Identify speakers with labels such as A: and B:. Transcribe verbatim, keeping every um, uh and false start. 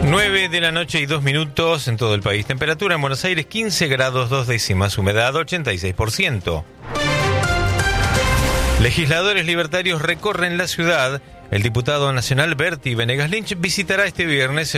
A: nueve de la noche y dos minutos en todo el país. Temperatura en Buenos Aires quince grados dos décimas. Humedad ochenta y seis por ciento. Legisladores libertarios recorren la ciudad. El diputado nacional Berti Venegas Lynch visitará este viernes